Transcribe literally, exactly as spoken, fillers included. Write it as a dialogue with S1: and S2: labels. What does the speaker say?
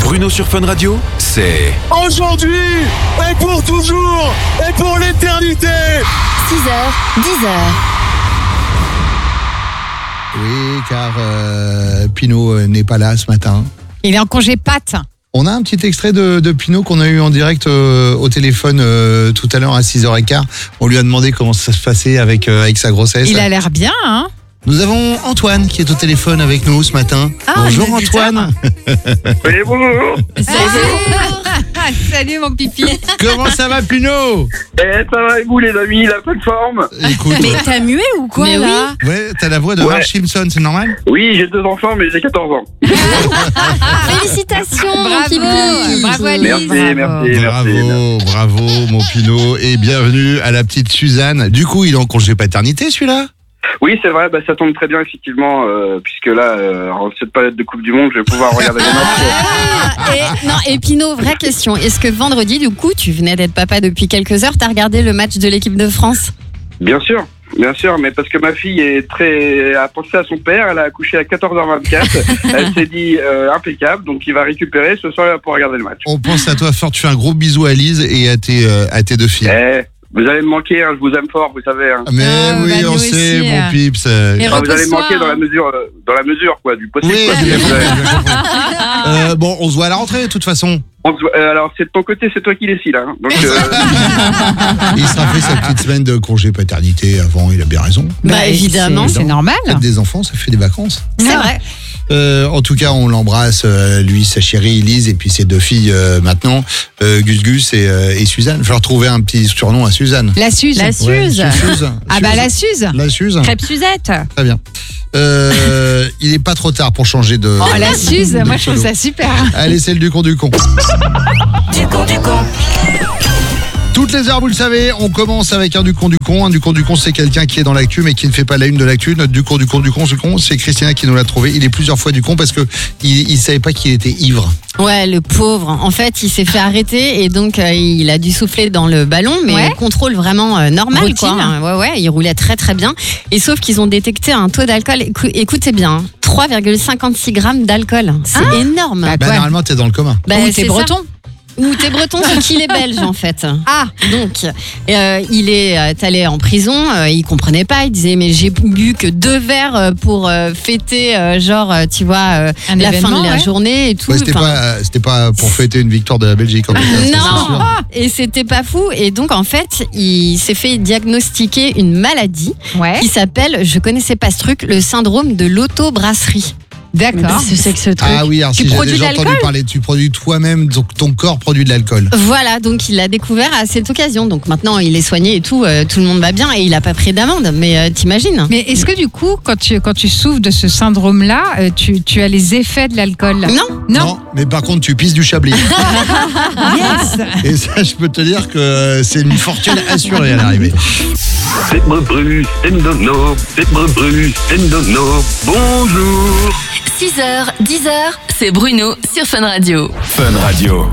S1: Bruno sur Fun Radio, c'est
S2: aujourd'hui et pour toujours et pour l'éternité.
S3: six heures, dix heures.
S4: Oui, car euh, Pinot n'est pas là ce matin.
S5: Il est en congé pâte.
S4: On a un petit extrait de, de Pinot qu'on a eu en direct euh, au téléphone euh, tout à l'heure à six heures quinze. On lui a demandé comment ça se passait avec, euh, avec sa grossesse.
S5: Il a l'air bien, hein?
S4: Nous avons Antoine qui est au téléphone avec nous ce matin.
S5: Ah,
S4: bonjour Antoine.
S2: Oui, bonjour.
S5: Salut. Salut mon pipi.
S4: Comment ça va Pinot?
S2: Eh, ça va et vous les amis, la bonne forme?
S4: Écoute,
S5: Mais t'as mué ou quoi
S3: Mais
S5: là?
S4: ouais, t'as la voix de
S2: Ouais.
S4: Marge Simpson, c'est normal?
S2: Oui, j'ai deux enfants mais j'ai quatorze ans.
S3: Félicitations, mon
S5: Bravo,
S3: pipi.
S5: bravo Alice.
S2: Merci, merci, merci.
S4: Bravo,
S2: merci.
S4: bravo mon Pinot et bienvenue à la petite Suzanne. Du coup, il est en congé paternité celui-là?
S2: Oui, c'est vrai, bah, ça tombe très bien effectivement, euh, puisque là, euh, en cette période de Coupe du Monde, je vais pouvoir regarder les matchs.
S3: Ah, et, non, et Pinot, vraie question. Est-ce que vendredi, du coup, tu venais d'être papa depuis quelques heures, t'as regardé le match de l'équipe de France?
S2: Bien sûr, bien sûr, mais parce que ma fille est très a pensé à son père, elle a accouché à quatorze heures vingt-quatre, elle s'est dit euh, impeccable, donc il va récupérer ce soir pour regarder le match.
S4: On pense à toi fort, tu fais un gros bisou à Lise et à tes, euh, à tes deux filles.
S2: Eh, vous allez me manquer, hein, je vous aime fort, vous savez. Hein.
S4: Mais
S5: Ah,
S4: oui,
S5: bah,
S4: on
S5: nous
S4: sait,
S5: aussi,
S4: mon
S5: euh.
S4: pips. euh,
S5: Et
S2: Enfin, vous allez me
S5: repose-toi,
S2: manquer dans la
S5: hein.
S2: mesure, euh, dans la mesure quoi, du possible.
S4: Oui,
S2: quoi.
S4: j'ai compris, j'ai compris. Euh, bon, on se voit à la rentrée de toute façon.
S2: On se voit- euh, alors c'est de ton côté, c'est toi qui décides. Hein. Donc, euh,
S4: Il sera fait sa petite semaine de congé paternité avant, il a bien raison.
S3: Bah, évidemment.
S5: C'est c'est normal.
S4: Faites des enfants, ça fait des vacances.
S3: C'est vrai.
S4: Euh, en tout cas, on l'embrasse, euh, lui, sa chérie Elise, et puis ses deux filles euh, maintenant, euh, Gus Gus et, euh, et Suzanne. Je vais retrouver un petit surnom à Suzanne.
S5: La Suze.
S3: La
S4: Ouais,
S3: Suze.
S4: Suze.
S5: Ah bah la Suze.
S4: La Suze.
S5: Crêpe Suzette.
S4: Très bien. Euh, il n'est pas trop tard pour changer de.
S5: Oh la Suze,
S4: de
S5: moi je trouve
S4: pseudo.
S5: ça super.
S4: Allez, c'est le du con du con. Toutes les heures, vous le savez, on commence avec un du con du con. Un du con du con, c'est quelqu'un qui est dans l'actu mais qui ne fait pas la une de l'actu. Notre du con du con du con, ce con, c'est Christina qui nous l'a trouvé. Il est plusieurs fois du con parce que il, il savait pas qu'il était ivre.
S3: Ouais, le pauvre. En fait, il s'est fait arrêter et donc euh, il a dû souffler dans le ballon, mais
S5: Ouais.
S3: contrôle vraiment euh, normal,
S5: Routine.
S3: quoi. Ouais, ouais, il roulait très très bien. Et sauf qu'ils ont détecté un taux d'alcool. Écou- écoutez bien, trois virgule cinquante-six grammes d'alcool. C'est énorme.
S5: Bah,
S4: Bah,
S5: quoi
S4: normalement, t'es dans le coma.
S3: Bah,
S5: Ou
S3: c'est
S5: t'es
S3: ça.
S5: breton.
S3: Ou t'es breton, c'est qu'il est belge en fait.
S5: Ah.
S3: Donc, euh, il est euh, allé en prison, euh, il comprenait pas, il disait mais j'ai bu que deux verres euh, pour euh, fêter, euh, genre, euh, tu vois, euh,
S5: Un
S3: la fin
S5: événement,
S3: de la
S5: ouais.
S3: journée et tout.
S4: Ouais, c'était
S3: Enfin,
S4: pas, euh, c'était pas pour fêter une victoire de la Belgique en tout cas. ça, c'est
S3: non,
S4: sûr.
S3: et c'était pas fou. Et donc en fait, il s'est fait diagnostiquer une maladie
S5: Ouais.
S3: qui s'appelle, je connaissais pas ce truc, le syndrome de l'autobrasserie.
S5: D'accord.
S3: Qu'est-ce que c'est que ce truc?
S4: Ah oui, alors
S3: Tu
S4: si j'ai
S3: produis
S4: déjà
S3: de
S4: entendu
S3: l'alcool?
S4: parler, tu produis toi-même, donc ton corps produit de l'alcool.
S3: Voilà, donc il l'a découvert à cette occasion. Donc maintenant, il est soigné et tout, euh, tout le monde va bien et il a pas pris d'amende. Mais euh, t'imagines?
S5: Mais est-ce que du coup, quand tu, quand tu souffres de ce syndrome-là, euh, tu, tu as les effets de l'alcool?
S3: Non.
S5: Non.
S4: mais par contre, tu pisses du chablis.
S5: Yes.
S4: Et ça, je peux te dire que c'est une fortune assurée à l'arrivée.
S6: C'est Bru, c'est Ndono, c'est Bru, c'est Ndono. Bonjour.
S3: six heures, dix heures, c'est Bruno sur Fun Radio.
S1: Fun Radio.